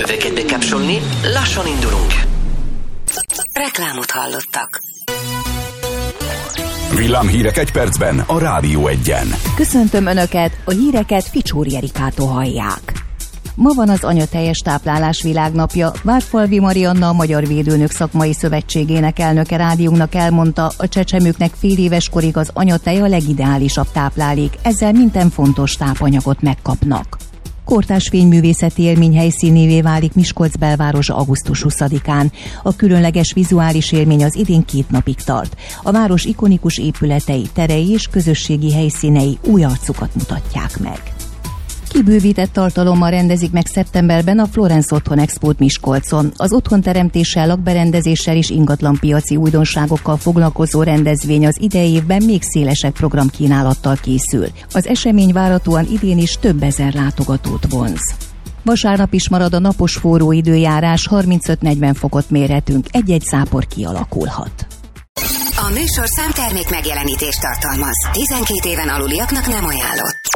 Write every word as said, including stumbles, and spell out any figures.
Öveket bekapcsolni, lassan indulunk. Reklámot hallottak. Villámhírek egy percben a Rádió Egyen. Köszöntöm Önöket, a híreket Ficsúri Erikától hallják. Ma van az anyateljes táplálás világnapja. Várfalvi Marianna, a Magyar Védőnök Szakmai Szövetségének elnöke rádiónknak elmondta, a csecsemőknek fél éves korig az anyatej a legideálisabb táplálék, ezzel minden fontos tápanyagot megkapnak. Kortárs fényművészeti élmény helyszínévé válik Miskolc belvárosa augusztus huszadikán. A különleges vizuális élmény az idén két napig tart. A város ikonikus épületei, terei és közösségi helyszínei új arcukat mutatják meg. Kibővített tartalommal rendezik meg szeptemberben a Florence Otthon Expót Miskolcon. Az otthonteremtéssel, lakberendezéssel és ingatlanpiaci újdonságokkal foglalkozó rendezvény az idei évben még szélesebb programkínálattal készül. Az esemény várhatóan idén is több ezer látogatót vonz. Vasárnap is marad a napos forró időjárás, harmincöt-negyven fokot mérhetünk, egy-egy zápor kialakulhat. A műsorszám termék megjelenítést tartalmaz. tizenkét éven aluliaknak nem ajánlott.